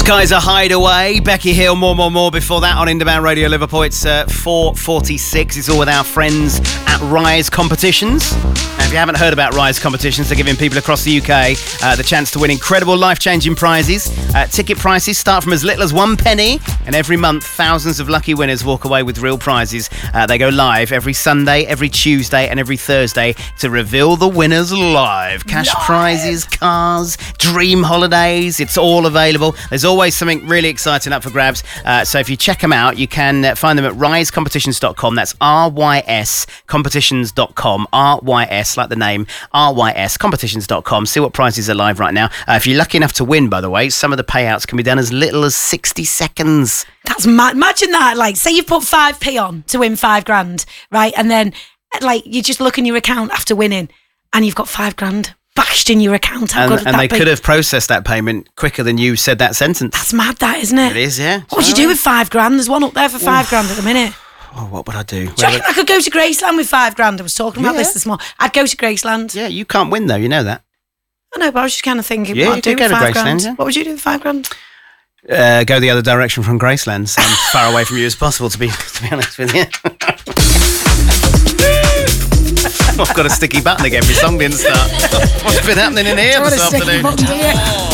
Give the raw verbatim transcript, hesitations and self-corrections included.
Kaiser Hideaway, Becky Hill, more, more, more. Before that on Indebound Radio Liverpool, it's uh, four forty-six. It's all with our friends at Rise Competitions. Now, if you haven't heard about Rise Competitions, they're giving people across the U K uh, the chance to win incredible life-changing prizes. Uh, ticket prices start from as little as one penny, and every month, thousands of lucky winners walk away with real prizes. Uh, they go live every Sunday, every Tuesday, and every Thursday to reveal the winners live. Cash live. Prizes, cars, dream holidays, it's all available. There's always something really exciting up for grabs. Uh, so if you check them out, you can uh, find them at rise competitions dot com. That's R Y S competitions dot com. R Y S, like the name, R Y S competitions dot com. See what prizes are live right now. Uh, if you're lucky enough to win, by the way, some of the payouts can be done as little as sixty seconds. That's mad. Imagine that. Like, say you've put five p on to win five grand, right? And then, like, you just look in your account after winning and you've got five grand bashed in your account. How and good would and that they be? could have processed that payment quicker than you said that sentence. That's mad, that, isn't it? It is, yeah. What would you do with five grand? There's one up there for five Oof. grand at the minute. Oh, what would I do? Do you reckon I could go to Graceland with five grand? I was talking about Yeah. this this morning. I'd go to Graceland. Yeah, you can't win though, you know that. I know, but I was just kind of thinking, Yeah, what you I'd do could with go to five grand. Graceland, yeah. What would you do with five grand? Uh, go the other direction from Graceland, so as far away from you as possible, to be to be honest with you. I've got a sticky button again. My song didn't start. What's been happening in here this afternoon?